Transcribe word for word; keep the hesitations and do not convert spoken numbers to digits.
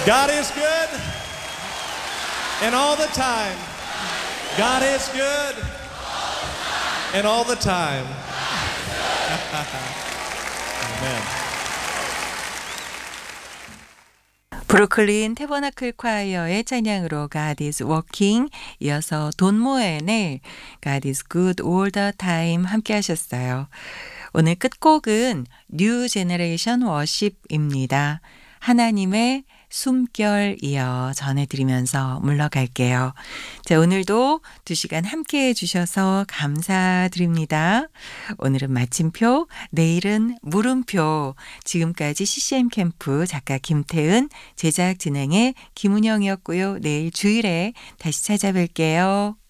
God is good, and all the time. God is good, and all the time. Amen. 브루클린 태버나클 콰이어의 찬양으로 God is working, 이어서 돈 모엔의 God is good all the time 함께 하셨어요. 오늘 끝곡은 뉴 제너레이션 워십입니다. 하나님의 숨결 이어 전해드리면서 물러갈게요. 자, 오늘도 두 시간 함께 해주셔서 감사드립니다. 오늘은 마침표, 내일은 물음표. 지금까지 씨씨엠 캠프 작가 김태은, 제작 진행의 김은영이었고요. 내일 주일에 다시 찾아뵐게요.